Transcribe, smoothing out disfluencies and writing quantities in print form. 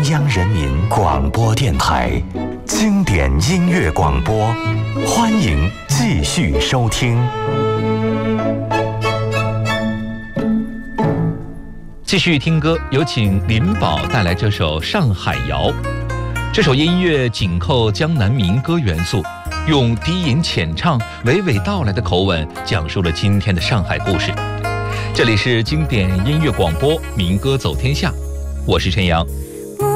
央人民广播电台经典音乐广播，欢迎继续收听。 继续听歌，有请林宝带来这首《上海谣》。这首音乐紧扣江南民歌元素，用低吟浅唱、娓娓道来的口吻，讲述了今天的上海故事。这里是经典音乐广播《民歌走天下》，我是陈阳。